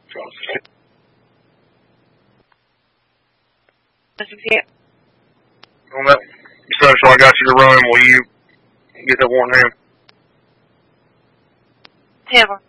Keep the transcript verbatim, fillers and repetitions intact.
This is it. On that social I got you to run, will you get that warrant in? Never.